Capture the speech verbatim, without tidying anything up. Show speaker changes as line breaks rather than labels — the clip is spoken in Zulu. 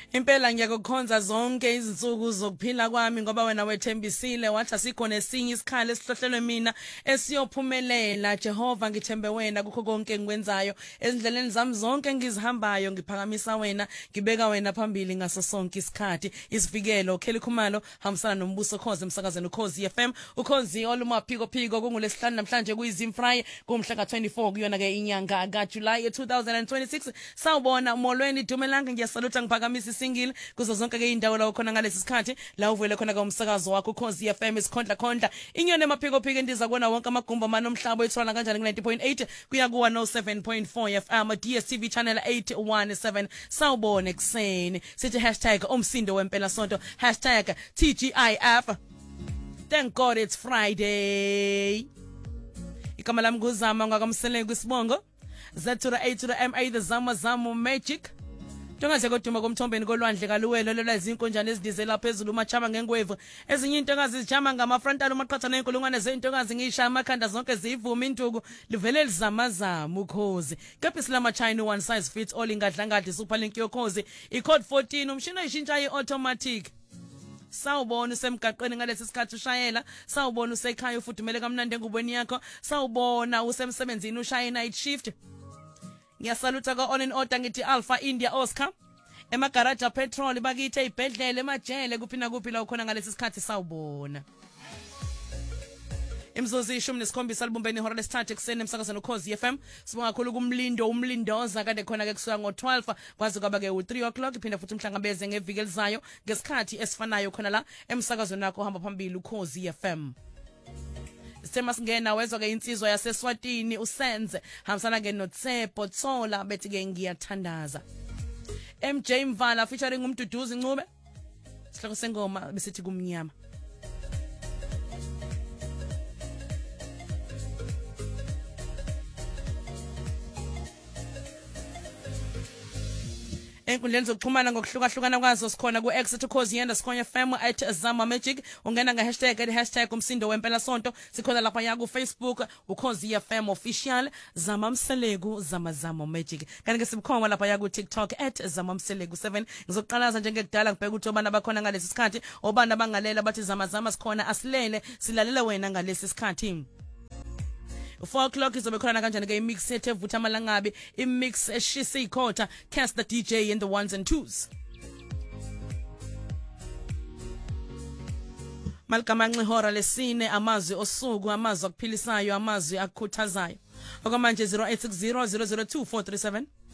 Impela ngiyakukhonza zonke izinsuku zokuphila kwami ngoba wena wethembisile wathi asikho nesinye isikhali esihlohlelwe mina esiyophumelela. Jehova ngithembe wena kukho konke engikwenzayo, ezindleleni zami zonke engizihambayo ngiphakamisa wena, ngibeka wena phambili ngaso sonke isikhathi. Isivikelo uKelly Khumalo hambisana nombuso Khosi emsakazweni Ukhozi F M. Ukhozi olumaphiko phiko kungolesihlanu namhlanje kuyizimfrayi kumhla ka twenty-four kuyona ke inyanga ka July two thousand twenty-six. Sawubona molweni Dumelanga, ngiyasalutha ngiphakamisa isingile kuzo zonke ke indawo la khona ngalesi sikhathi la uvele khona ka umsakazo wakho Ukhozi F M isikhondla khondla inyone emaphiko phiko endiza kuona wonke amagumba manje omhlaba ethola kanjani ku ninety point eight kuya ku one oh seven point four F M D S T V channel eight one seven. Sawubona ekseni sithi hashtag umsindo wempela sonto hashtag T G I F. Thank God it's Friday. Igama lami nguzama ngakamseleni kwisibongo Z to the A to the M A the Zama Zama Magic. Tongaze koduma komthombeni kolwandle kaluwelo lolwazi inkonjane ezidizela phezulu umachama ngengwevu ezinye intokazi zijama ngamafrontalo maqhathana enkulungwane zezintokazi ngishaya amakhanda zonke zivuma induku livele lizamazama Ukhozi kaphi lama China one size fits all ingadlangadi superlink yokhozi icode fourteen umshini oyishintsha i-automatic. Sawubona usemgaqweni ngalesi sikhathi ushayela, sawubona usekhaya ufudumele kamnandi engubweni yakho, sawubona usemsebenzini ushaya night shift. Ngiyasalutha ka on and order ngithi Alpha India Oscar emagaraja petrol bakithe ibhedlele emajele kuphina kuphi la ukhona ngalesi sikhathi. Sawubona imzuzu ishumi nesikhombisa libumbeni ihora lesithathu ekseni emsakazweni Ukhozi F M. Sibonga kakhulu kumlindo umlindoza kade khona ke kusuka ngo twelve kwaze kwaba ke u three o'clock iphinda futhi umhlangabeze ngeviki elizayo ngesikhathi esifanayo khona la emsakazweni wakho hamba phambili Ukhozi F M. Sithema singena wezwa ke insizwa yaseSwatini usenze hambisana ke noTsepo Tsola bethi ke ngiyathandaza. M J Mvala featuring umduduzi Ncube sihloko sengoma besithi kumnyama. Enkundleni zokuxhumana ngokuhlukahlukana kwazo sikhona ku X Ukhozi underscore F M at Zama Magic. Ungena nga hashtag at hashtag umsindo wempela sonto. Sikhona lapha ya ku Facebook Ukhozi F M official, Zama Mselegu Zama Zama Magic. Kanti ke sibukhoma lapha ya ku TikTok at Zama Mselegu seven. Ngizoqalaza njengekudala ngibheka ukuthi obana bakhona ngalesi sikhathi, obana bangalela bathi Zama Zama sikhona asilele silalela wena ngalesi sikhathi. four o'clock izobe khona kanjani ke imix ethe vutha amalangabi, imix eshisa ikhotha, Cast the D J in the ones and twos. Malikamanqi hora lesine amazwi osuku, amazwi akuphilisayo, amazwi akukhuthazayo. Okwamanje zero eight six zero zero zero two four three seven